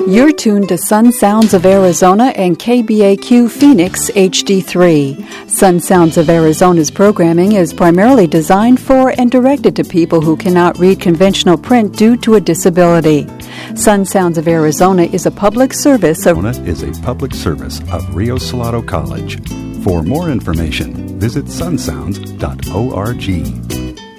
You're tuned to Sun Sounds of Arizona and KBAQ Phoenix HD3. Sun Sounds of Arizona's programming is primarily designed for and directed to people who cannot read conventional print due to a disability. Sun Sounds of Arizona is a public service of Rio Salado College. For more information, visit sunsounds.org.